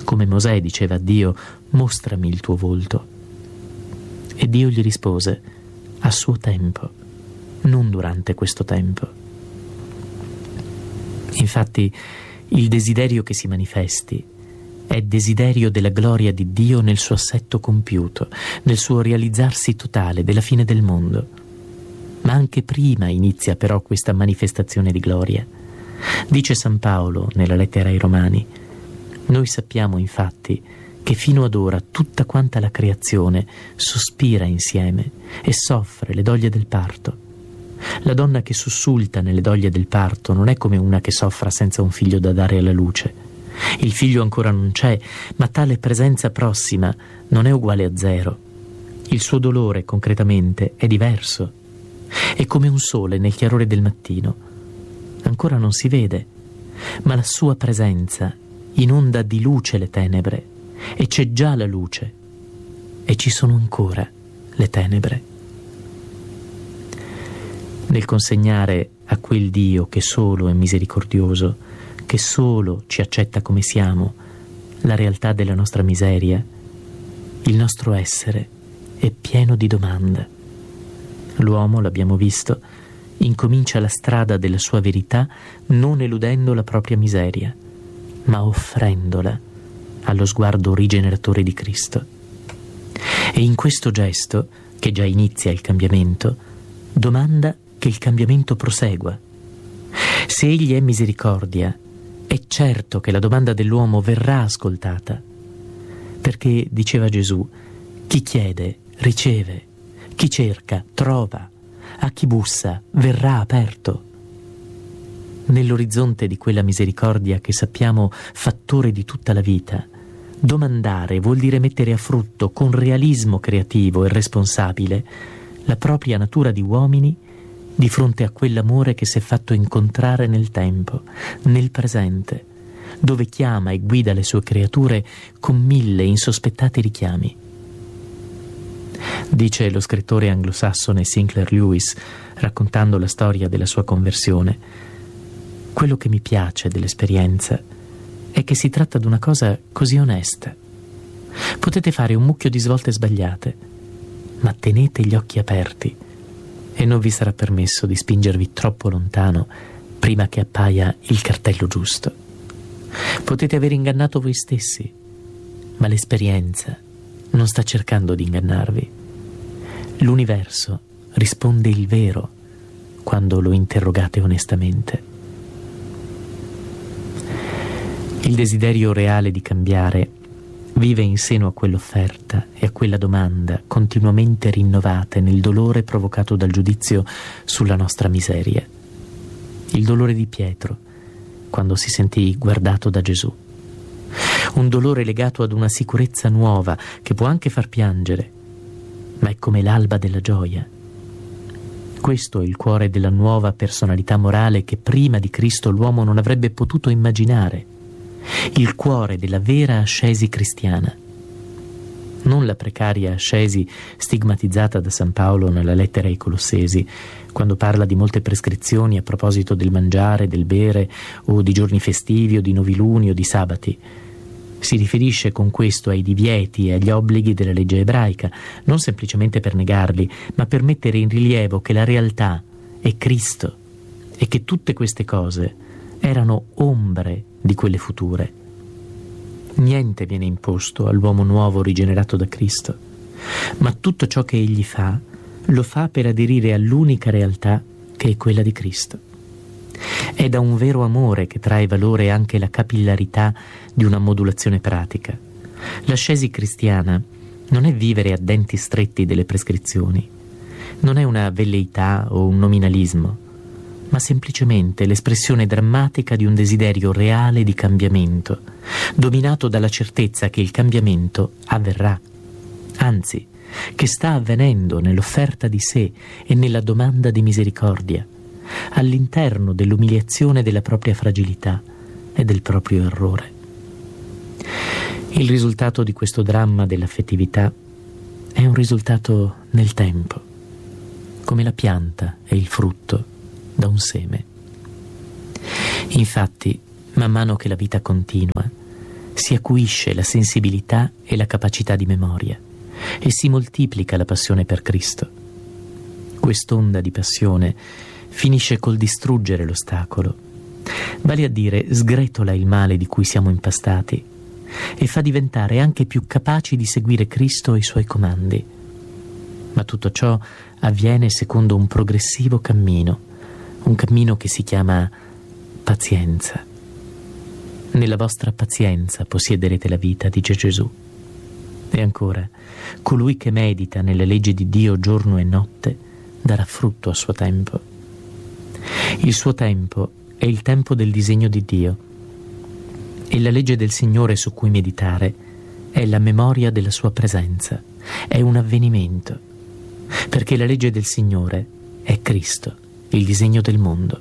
Come Mosè diceva a Dio: mostrami il tuo volto. E Dio gli rispose: a suo tempo, non durante questo tempo. Infatti, il desiderio che si manifesti è desiderio della gloria di Dio nel suo assetto compiuto, nel suo realizzarsi totale, della fine del mondo. Ma anche prima inizia però questa manifestazione di gloria. Dice San Paolo nella lettera ai Romani: noi sappiamo infatti che fino ad ora tutta quanta la creazione sospira insieme e soffre le doglie del parto. La donna che sussulta nelle doglie del parto non è come una che soffra senza un figlio da dare alla luce. Il figlio ancora non c'è, ma tale presenza prossima non è uguale a zero. Il suo dolore concretamente è diverso. È come un sole nel chiarore del mattino. Ancora non si vede, ma la sua presenza inonda di luce le tenebre, e c'è già la luce, e ci sono ancora le tenebre. Nel consegnare a quel Dio che solo è misericordioso, che solo ci accetta come siamo, la realtà della nostra miseria, il nostro essere è pieno di domande. L'uomo, l'abbiamo visto, incomincia la strada della sua verità non eludendo la propria miseria, ma offrendola allo sguardo rigeneratore di Cristo. E in questo gesto, che già inizia il cambiamento, domanda che il cambiamento prosegua. Se Egli è misericordia, è certo che la domanda dell'uomo verrà ascoltata, perché, diceva Gesù, chi chiede riceve, chi cerca trova, a chi bussa verrà aperto. Nell'orizzonte di quella misericordia che sappiamo fattore di tutta la vita, domandare vuol dire mettere a frutto con realismo creativo e responsabile la propria natura di uomini di fronte a quell'amore che si è fatto incontrare nel tempo, nel presente, dove chiama e guida le sue creature con 1000 insospettati richiami. Dice lo scrittore anglosassone Sinclair Lewis, raccontando la storia della sua conversione: quello che mi piace dell'esperienza è che si tratta di una cosa così onesta. Potete fare un mucchio di svolte sbagliate, ma tenete gli occhi aperti e non vi sarà permesso di spingervi troppo lontano prima che appaia il cartello giusto. Potete aver ingannato voi stessi, ma l'esperienza non sta cercando di ingannarvi. L'universo risponde il vero quando lo interrogate onestamente. Il desiderio reale di cambiare vive in seno a quell'offerta e a quella domanda continuamente rinnovate nel dolore provocato dal giudizio sulla nostra miseria. Il dolore di Pietro, quando si sentì guardato da Gesù. Un dolore legato ad una sicurezza nuova che può anche far piangere, ma è come l'alba della gioia. Questo è il cuore della nuova personalità morale che prima di Cristo l'uomo non avrebbe potuto immaginare. Il cuore della vera ascesi cristiana. Non la precaria ascesi stigmatizzata da San Paolo nella lettera ai Colossesi, quando parla di molte prescrizioni a proposito del mangiare, del bere, o di giorni festivi, o di noviluni, o di sabati. Si riferisce con questo ai divieti e agli obblighi della legge ebraica, non semplicemente per negarli, ma per mettere in rilievo che la realtà è Cristo e che tutte queste cose erano ombre di quelle future. Niente viene imposto all'uomo nuovo rigenerato da Cristo, ma tutto ciò che egli fa, lo fa per aderire all'unica realtà che è quella di Cristo. È da un vero amore che trae valore anche la capillarità di una modulazione pratica. L'ascesi cristiana non è vivere a denti stretti delle prescrizioni, non è una velleità o un nominalismo, ma semplicemente l'espressione drammatica di un desiderio reale di cambiamento, dominato dalla certezza che il cambiamento avverrà, anzi, che sta avvenendo nell'offerta di sé e nella domanda di misericordia, all'interno dell'umiliazione della propria fragilità e del proprio errore. Il risultato di questo dramma dell'affettività è un risultato nel tempo, come la pianta e il frutto da un seme. Infatti, man mano che la vita continua, si acuisce la sensibilità e la capacità di memoria e si moltiplica la passione per Cristo. Quest'onda di passione finisce col distruggere l'ostacolo, vale a dire sgretola il male di cui siamo impastati e fa diventare anche più capaci di seguire Cristo e i Suoi comandi. Ma tutto ciò avviene secondo un progressivo cammino, un cammino che si chiama pazienza. Nella vostra pazienza possiederete la vita, dice Gesù. E ancora, colui che medita nelle leggi di Dio giorno e notte darà frutto a suo tempo. Il suo tempo è il tempo del disegno di Dio e la legge del Signore su cui meditare è la memoria della sua presenza, è un avvenimento, perché la legge del Signore è Cristo, il disegno del mondo.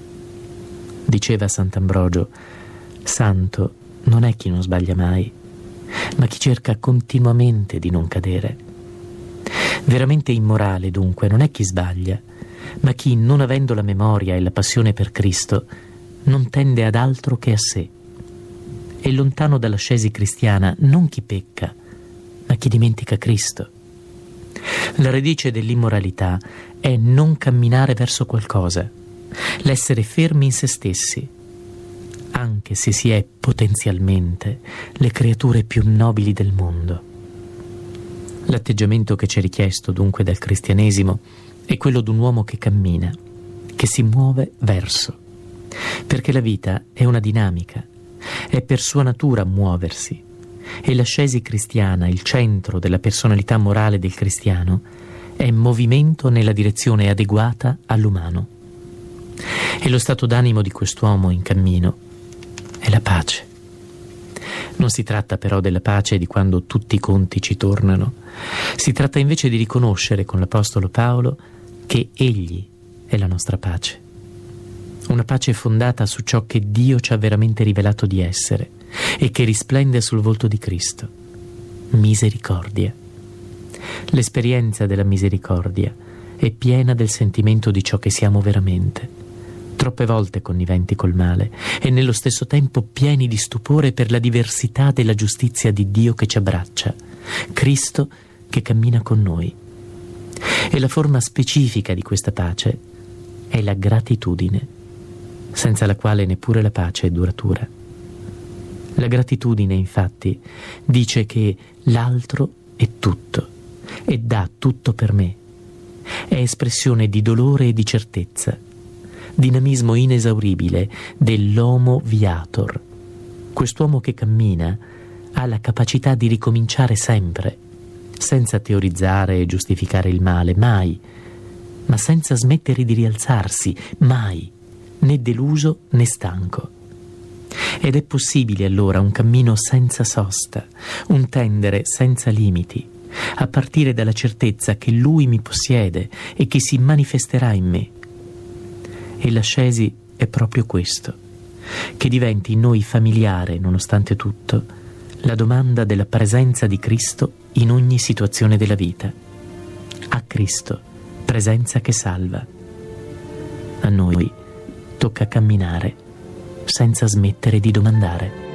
Diceva Sant'Ambrogio: santo non è chi non sbaglia mai, ma chi cerca continuamente di non cadere. Veramente immorale, dunque, non è chi sbaglia, ma chi, non avendo la memoria e la passione per Cristo, non tende ad altro che a sé. E lontano dall'ascesi cristiana non chi pecca, ma chi dimentica Cristo. La radice dell'immoralità è non camminare verso qualcosa, l'essere fermi in se stessi, anche se si è potenzialmente le creature più nobili del mondo. L'atteggiamento che ci è richiesto dunque dal cristianesimo è quello di un uomo che cammina, che si muove verso, perché la vita è una dinamica, è per sua natura muoversi, e l'ascesi cristiana, il centro della personalità morale del cristiano, è movimento nella direzione adeguata all'umano. E lo stato d'animo di quest'uomo in cammino è la pace. Non si tratta però della pace di quando tutti i conti ci tornano. Si tratta invece di riconoscere con l'Apostolo Paolo che Egli è la nostra pace. Una pace fondata su ciò che Dio ci ha veramente rivelato di essere e che risplende sul volto di Cristo. Misericordia. L'esperienza della misericordia è piena del sentimento di ciò che siamo veramente, troppe volte conniventi col male e nello stesso tempo pieni di stupore per la diversità della giustizia di Dio che ci abbraccia, Cristo che cammina con noi. E la forma specifica di questa pace è la gratitudine, senza la quale neppure la pace è duratura. La gratitudine, infatti, dice che l'altro è tutto e dà tutto per me. È espressione di dolore e di certezza, dinamismo inesauribile dell'homo viator. Quest'uomo che cammina ha la capacità di ricominciare sempre, senza teorizzare e giustificare il male, mai, ma senza smettere di rialzarsi, mai, né deluso né stanco. Ed è possibile allora un cammino senza sosta, un tendere senza limiti, a partire dalla certezza che Lui mi possiede e che si manifesterà in me. E l'ascesi è proprio questo, che diventi in noi familiare, nonostante tutto, la domanda della presenza di Cristo in ogni situazione della vita. A Cristo, presenza che salva. A noi tocca camminare senza smettere di domandare.